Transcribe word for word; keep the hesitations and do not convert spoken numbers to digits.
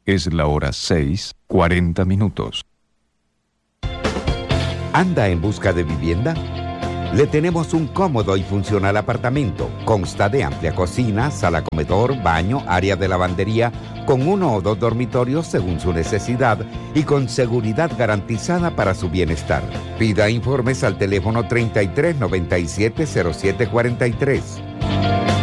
Es la hora seis, cuarenta minutos. ¿Anda en busca de vivienda? Le tenemos un cómodo y funcional apartamento. Consta de amplia cocina, sala comedor, baño, área de lavandería, con uno o dos dormitorios según su necesidad y con seguridad garantizada para su bienestar. Pida informes al teléfono treinta y tres noventa y siete cero siete cuarenta y tres.